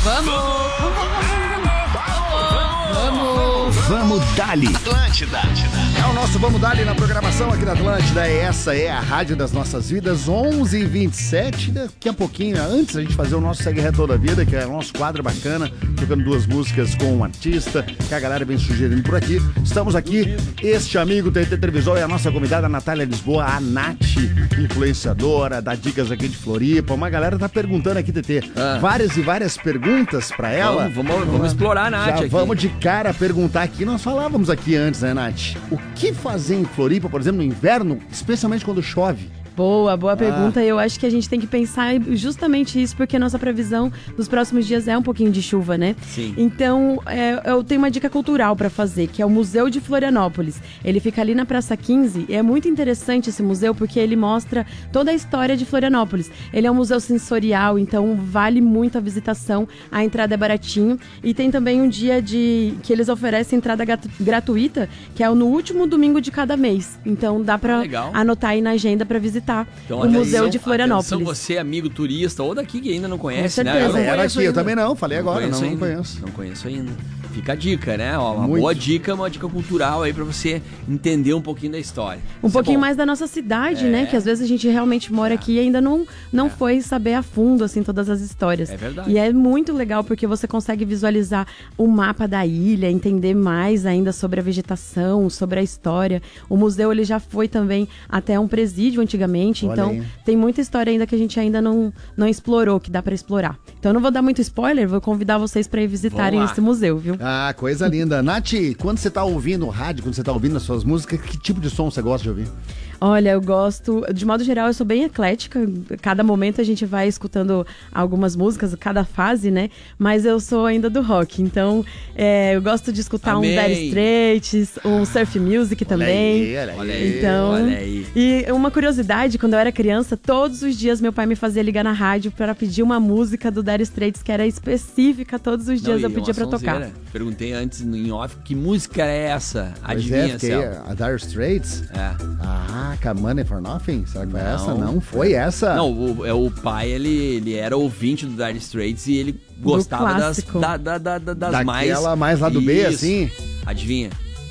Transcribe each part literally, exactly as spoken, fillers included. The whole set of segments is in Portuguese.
Vamos! Vamos! Vamos Dali! Atlântida! É o nosso Vamos Dali na programação aqui da Atlântida. Essa é a Rádio das Nossas Vidas, onze e vinte e sete. Daqui a pouquinho, antes da gente fazer o nosso Segue Reto da Vida, que é o nosso quadro bacana, tocando duas músicas com um artista, que a galera vem sugerindo por aqui. Estamos aqui, este amigo T T Televisor e a nossa convidada Natália Lisboa, a Nath, influenciadora, dá dicas aqui de Floripa. Uma galera tá perguntando aqui, T T, ah. várias e várias perguntas pra ela. Vamos, vamos, vamos explorar a Nath Já aqui. Vamos de cara perguntar aqui. Nós falávamos aqui antes, né, Nath? O que fazer em Floripa, por exemplo, no inverno, especialmente quando chove? Boa, boa pergunta. Ah. Eu acho que a gente tem que pensar justamente isso, porque a nossa previsão dos próximos dias é um pouquinho de chuva, né? Sim. Então, é, eu tenho uma dica cultural para fazer, que é o Museu de Florianópolis. Ele fica ali na Praça quinze e é muito interessante esse museu porque ele mostra toda a história de Florianópolis. Ele é um museu sensorial, então vale muito a visitação. A entrada é baratinho. E tem também um dia de que eles oferecem entrada gratuita, que é no último domingo de cada mês. Então dá para anotar aí na agenda para visitar. Então, o Museu atenção, de Florianópolis. Atenção, você, amigo turista ou daqui que ainda não conhece, né? Eu não era aqui, eu também não, falei não agora, não, ainda. não conheço. Não conheço ainda. Fica a dica, né? Ó, uma Muito. boa dica, uma dica cultural aí pra você entender um pouquinho da história. Um Isso pouquinho é mais da nossa cidade, é. né? Que às vezes a gente realmente mora é. aqui e ainda não, não é. foi saber a fundo, assim, todas as histórias. É verdade. E é muito legal porque você consegue visualizar o mapa da ilha, entender mais ainda sobre a vegetação, sobre a história. O museu, ele já foi também até um presídio antigamente, Olha então aí. tem muita história ainda que a gente ainda não, não explorou, que dá pra explorar. Então eu não vou dar muito spoiler, vou convidar vocês pra ir visitarem esse museu, viu? Ah, coisa linda. Nath, quando você tá ouvindo o rádio, quando você tá ouvindo as suas músicas, que tipo de som você gosta de ouvir? Olha, eu gosto, de modo geral, eu sou bem eclética. Cada momento a gente vai escutando algumas músicas, cada fase, né? Mas eu sou ainda do rock, então é, eu gosto de escutar Amém. um Dire Straits, um surf music também. Olha aí, olha aí. Então, olha aí. E uma curiosidade, quando eu era criança, todos os dias meu pai me fazia ligar na rádio para pedir uma música do Dire Straits que era específica, todos os dias Não, eu pedia pra sonzeira. tocar. Perguntei antes em off, que música é essa? Adivinha, Pois é, Céu? a Dire Straits? É. Ah, Money for Nothing? Será que foi Não. essa? Não, foi essa. Não, o, é, o pai, ele, ele era ouvinte do Dire Straits e ele gostava das, clássico. da, da, da, das Daquela mais... mais lá do B, Isso. assim? Adivinha?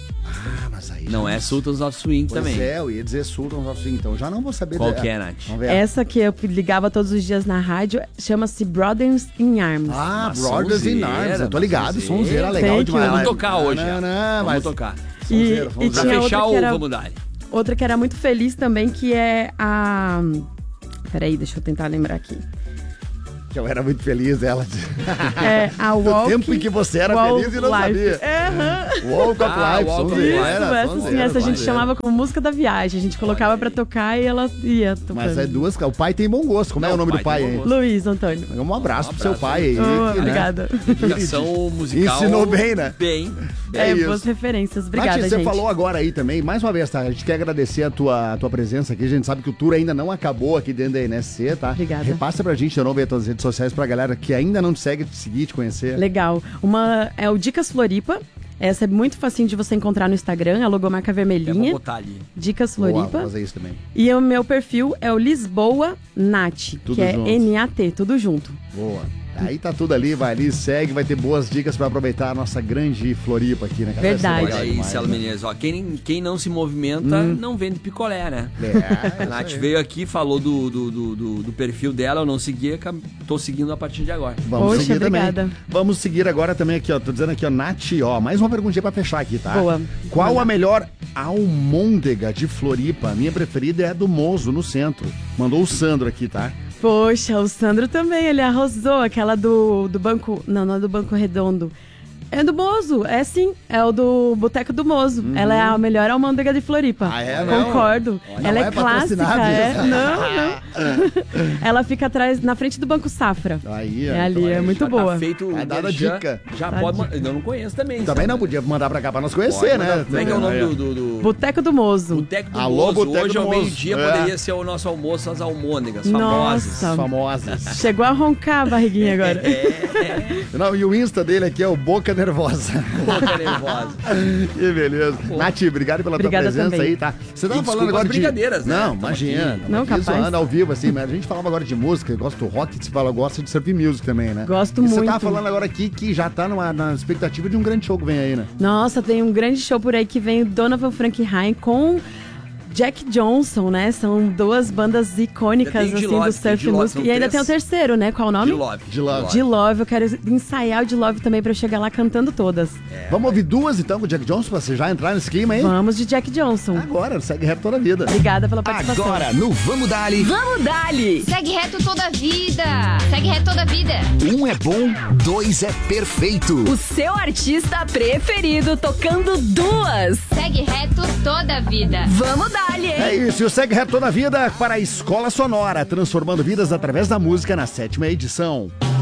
Ah, mas aí Não já é Sultans of Swing Pois também. é, eu ia dizer Sultans of Swing, então já não vou saber. Qual de... que é, Nath? Vamos ver. Essa que eu ligava todos os dias na rádio chama-se Brothers in Arms. Ah, Uma Brothers in sonzeira, Arms, eu tô uma ligado, sonzeira. sonzeira legal Thank you. demais. Vamos tocar hoje. Não, já. não, Vamos mas... tocar. Sonzeira, E, sonzeira. e Pra tinha fechar outra o que era, Vamos Dar. outra que era muito feliz também, que é a... Peraí, deixa eu tentar lembrar aqui. Que eu era muito feliz, ela. É a Do Walk... tempo em que você era Walk feliz e não Life. sabia. É, aham. Walk of Ah, Life, Walk of sonzeira, Life. Isso, era, essa sim, sonzeira, essa a gente sonzeira. chamava como música da viagem. A gente colocava Olha pra aí. tocar e ela ia tocando. Mas é duas... O pai tem bom gosto. Como é Não, o nome o do pai pai tem aí? bom gosto. Luiz Antônio. Um abraço Um pro seu abraço pai aí. Oh, que, né? obrigada. Educação musical. Ensinou bem, né? Bem. bem. É É, isso. boas referências. Obrigada, Nath, gente. você falou agora aí também, mais uma vez, tá? A gente quer agradecer a tua, a tua presença aqui. A gente sabe que o tour ainda não acabou aqui dentro da N S C, tá? Obrigada. Repassa pra gente de novo aí as tuas redes sociais pra galera que ainda não te segue, te seguir, te conhecer. Legal. Uma é o Dicas Floripa. Essa é muito facinho de você encontrar no Instagram, a logomarca Eu vou vermelhinha. botar ali. Dicas Boa, Floripa. vou fazer isso também. E o meu perfil é o Lisboa Nath, Tudo que é junto. N A T, tudo junto. Boa. Aí tá tudo ali, vai ali, segue, vai ter boas dicas pra aproveitar a nossa grande Floripa aqui, né? cara? Verdade. Vai ser Olha legal aí, demais, Celo né? Menezes, ó, quem, quem não se movimenta não vende picolé, né? É, A Nath isso aí. veio aqui, falou do, do, do, do- do perfil dela, eu não seguia, cam- tô seguindo a partir de agora. Vamos Poxa, seguir obrigada. também. Vamos seguir agora também aqui, ó. Tô dizendo aqui, ó, Nath, ó, mais uma perguntinha pra fechar aqui, tá? Boa. Qual a melhor almôndega de Floripa? A minha preferida é a do Mozo, no centro. Mandou o Sandro aqui, tá? Poxa, o Sandro também, ele arrasou. Aquela do, do banco... Não, não é do Banco Redondo. É do Mozo, é sim. É o do Boteco do Mozo. Ela é a melhor almôndega de Floripa. Ah, é? Não? Concordo. Olha, Ela não é, é clássica, patrocinado é. isso. Não, não. Ela fica atrás, na frente do Banco Safra. Aí, ó. É ali, é muito Já boa. Tá feito Tá o dada a merchan, dica. Já Tá pode a mandar. Eu não conheço também. Também sabe? não podia mandar pra cá pra nós conhecer, Pode né? mandar. Como é que é o nome Aí, ó. do... do, do... Boteco do Mozo. Boteco do Alô, Mozo. Boteco Hoje do ao Mozo. meio-dia É. poderia ser o nosso almoço, as almôndegas famosas. Nossa. Famosas. Chegou a roncar a barriguinha agora. É. Não, e o Insta dele aqui é o Boca de nervosa. Pouca nervosa. Que beleza. Pô. Nath, obrigado pela Obrigada tua presença também. aí, tá? Você tava E falando agora as de... brincadeiras, né? Não, Tamo imagina. aqui. Não, Aqui capaz. zoando ao vivo, assim, mas a gente falava agora de música, eu gosto do rock, você fala, gosta de surf music também, né? Gosto e muito. Você tava falando agora aqui que já tá numa, na expectativa de um grande show que vem aí, né? Nossa, tem um grande show por aí que vem o Donovan Frankenheim com Jack Johnson, né? São duas bandas icônicas, Já tem assim, o de Love, do surf de Love, music. são E ainda três. tem o terceiro, né? Qual o nome? De Love. De Love. De Love. Eu quero ensaiar o de Love também pra eu chegar lá cantando todas. É, Vamos ouvir duas, então, com o Jack Johnson, pra você já entrar nesse clima aí? Vamos de Jack Johnson. Agora, segue rap toda a vida. Obrigada pela participação. Agora no Vamos Dali. Vamos dali! Segue reto toda a vida! Segue reto toda a vida! Um é bom, dois é perfeito. O seu artista preferido tocando duas. Segue reto toda a vida! Vamos dali, É hein? isso, e o Segue Rap Toda a Vida para a Escola Sonora, transformando vidas através da música na sétima edição.